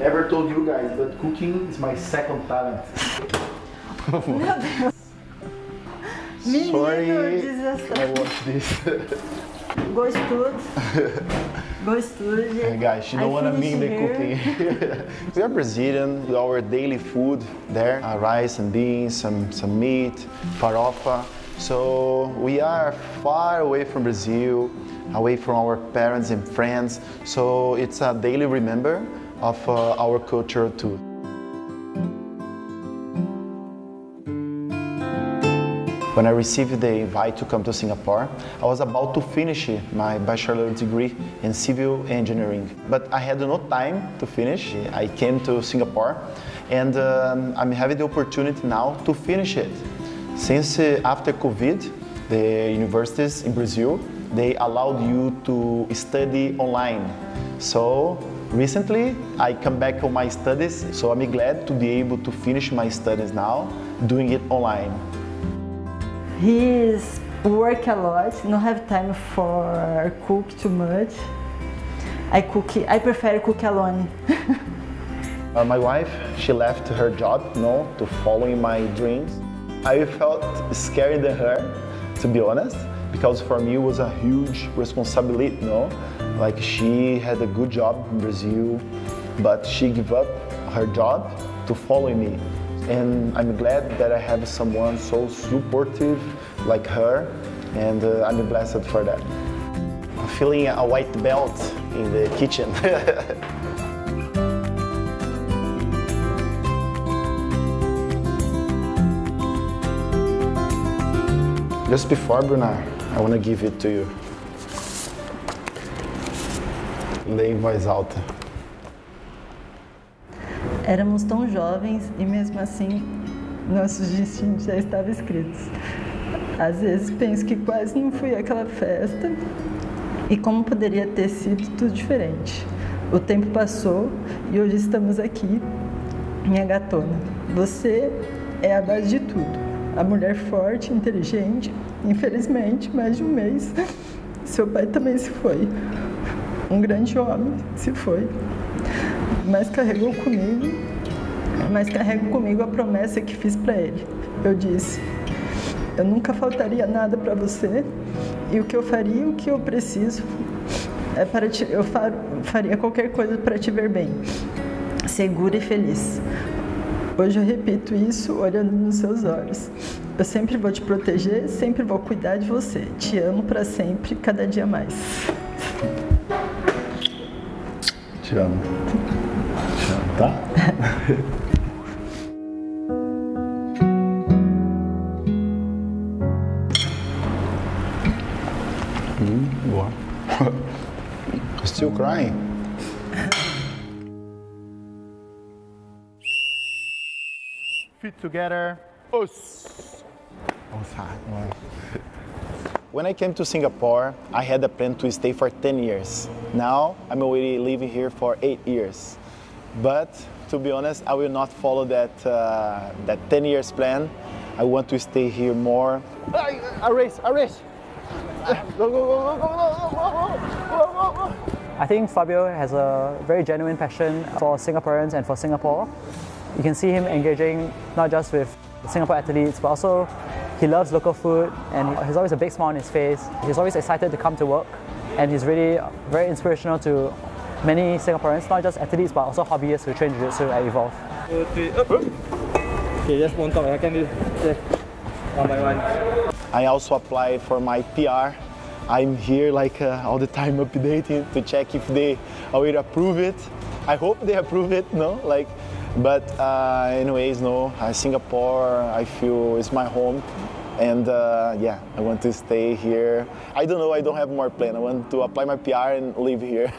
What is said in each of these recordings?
ever told you guys, but cooking is my second talent. Meu Deus. Menino, Sorry, desastroso. I watch this. Gostoso. Gostoso. Hey guys, you don't want to mean the cooking. We are Brazilian, our daily food there, rice and beans, some meat, farofa. So we are far away from Brazil, away from our parents and friends. So it's a daily remember of our culture too. When I received the invite to come to Singapore, I was about to finish my bachelor's degree in civil engineering, but I had no time to finish. I came to Singapore and I'm having the opportunity now to finish it. Since after COVID, the universities in Brazil, they allowed you to study online. So recently, I come back on my studies, so I'm glad to be able to finish my studies now, doing it online. He's work a lot, don't have time for cook too much. I prefer cook alone. My wife, she left her job, to following my dreams. I felt scared than her, to be honest, because for me it was a huge responsibility, Like she had a good job in Brazil, but she gave up her job to follow me. And I'm glad that I have someone so supportive like her, and I'm blessed for that. I'm feeling a white belt in the kitchen. Just before, Bruna, I want to give it to you. Leia em voz alta. Éramos tão jovens e mesmo assim nossos destinos já estavam escritos. Às vezes penso que quase não fui àquela festa e como poderia ter sido tudo diferente. O tempo passou e hoje estamos aqui, minha gatona. Você é a base de tudo. A mulher forte, inteligente. Infelizmente, mais de um mês, seu pai também se foi. Um grande homem se foi. Mas carrego comigo a promessa que fiz para ele. Eu disse, eu nunca faltaria nada para você e o que eu faria, o que eu preciso, eu faria qualquer coisa para te ver bem, segura e feliz. Hoje eu repito isso olhando nos seus olhos. Eu sempre vou te proteger, sempre vou cuidar de você. Te amo para sempre, cada dia mais. Te amo. Tá? Boa. Still crying? Feet together. Us. When I came to Singapore, I had a plan to stay for 10 years. Now, I'm already living here for 8 years. But, to be honest, I will not follow that 10 years plan. I want to stay here more. A race! Go, go, go, go, go, go, go, go. I think Fabio has a very genuine passion for Singaporeans and for Singapore. You can see him engaging not just with Singapore athletes, but also he loves local food and he's always a big smile on his face. He's always excited to come to work and he's really very inspirational to many Singaporeans, not just athletes but also hobbyists who train Jiu-Jitsu at Evolve. 2, 3, up. Okay, just one talk, I can do it. Okay. One by one. I also apply for my PR. I'm here all the time updating to check if they will approve it. I hope they approve it, but anyways, Singapore, I feel is my home. And I want to stay here. I don't know, I don't have more plan. I want to apply my PR and live here.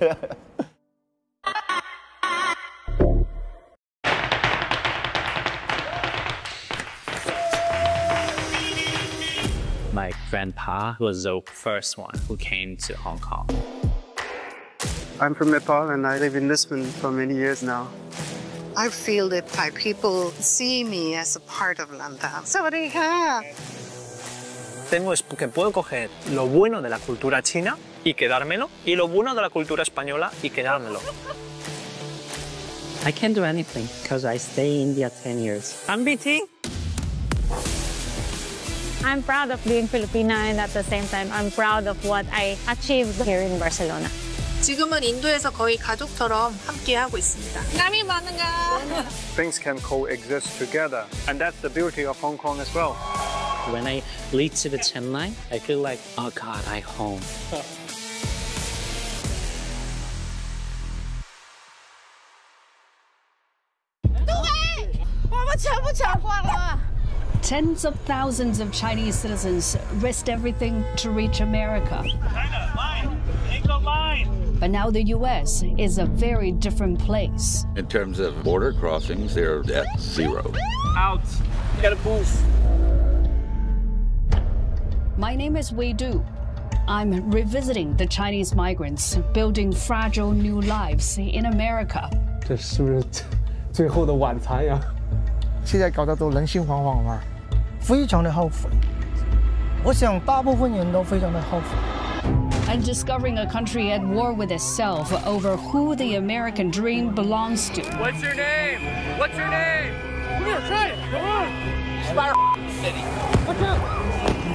My grandpa was the first one who came to Hong Kong. I'm from Nepal and I live in Lisbon for many years now. I feel that Thai people see me as a part of Lantau. Sawadee-ka. Tengo es que puedo coger lo bueno de la cultura china y quedármelo, y lo bueno de la cultura española y quedármelo. I can't do anything because I stay in India 10 years. I'm BT. I'm proud of being Filipina, and at the same time, I'm proud of what I achieved here in Barcelona. 지금은 인도에서 거의 가족처럼 함께 하고 있습니다. 남이 많은가? Things can coexist together, and that's the beauty of Hong Kong as well. When I lead to the Chennai, I feel like, oh God, I'm home. Tens of thousands of Chinese citizens risked everything to reach America. China, line! Take a line! But now the U.S. is a very different place. In terms of border crossings, they're at zero. Out! You gotta move. My name is Wei Du. I'm revisiting the Chinese migrants building fragile new lives in America. 这是不是最后的晚餐呀？ 现在搞得都人心惶惶嘛，非常的后悔。我想大部分人都非常的后悔。 And discovering a country at war with itself over who the American dream belongs to. What's your name? What's your name? Come here, try it. Come on. Spiral City. Watch out.